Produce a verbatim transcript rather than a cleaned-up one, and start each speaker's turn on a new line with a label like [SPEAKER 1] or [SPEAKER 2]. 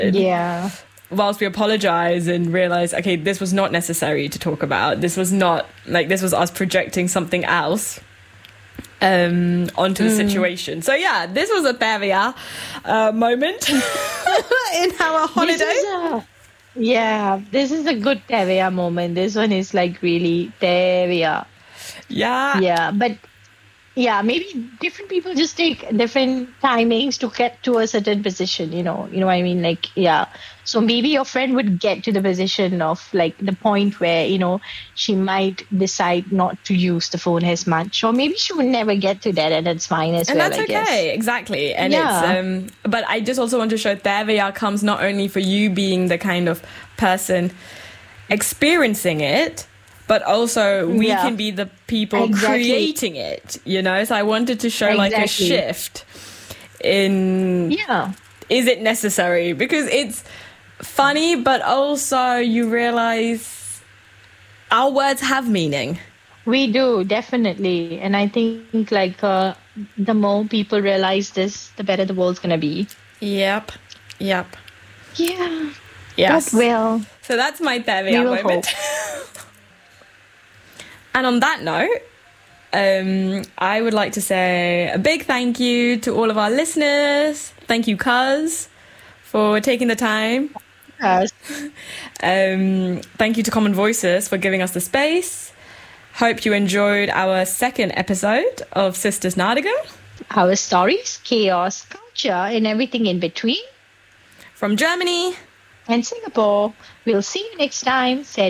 [SPEAKER 1] Yeah.
[SPEAKER 2] Whilst we apologize and realize, okay, this was not necessary to talk about. This was not, like, this was us projecting something else um, onto the mm. situation. So, yeah, this was a Tevia uh, moment in our holiday.
[SPEAKER 1] This a, yeah, this is a good Tevia moment. This one is, like, really Tevia.
[SPEAKER 2] Yeah.
[SPEAKER 1] Yeah, but... Yeah, maybe different people just take different timings to get to a certain position, you know, you know what I mean? Like, yeah. So maybe your friend would get to the position of like the point where, you know, she might decide not to use the phone as much, or maybe she would never get to that, and that's fine as
[SPEAKER 2] and
[SPEAKER 1] well,
[SPEAKER 2] that's
[SPEAKER 1] I
[SPEAKER 2] okay,
[SPEAKER 1] guess.
[SPEAKER 2] Exactly. And
[SPEAKER 1] yeah.
[SPEAKER 2] it's, um, but I just also want to show Tevia comes not only for you being the kind of person experiencing it, but also we yeah. can be the people exactly. creating it, you know? So I wanted to show exactly. like a shift in,
[SPEAKER 1] yeah.
[SPEAKER 2] is it necessary? Because it's funny, but also you realize our words have meaning.
[SPEAKER 1] We do, definitely. And I think like uh, the more people realize this, the better the world's going to be.
[SPEAKER 2] Yep. Yep.
[SPEAKER 1] Yeah.
[SPEAKER 2] Yes.
[SPEAKER 1] That will.
[SPEAKER 2] So that's my Tevia moment. And on that note, um, I would like to say a big thank you to all of our listeners. Thank you, Cuz, for taking the time.
[SPEAKER 1] Yes.
[SPEAKER 2] Um, thank you to Common Voices for giving us the space. Hope you enjoyed our second episode of Sisters Nadiga.
[SPEAKER 1] Our stories, chaos, culture, and everything in between.
[SPEAKER 2] From Germany
[SPEAKER 1] and Singapore. We'll see you next time.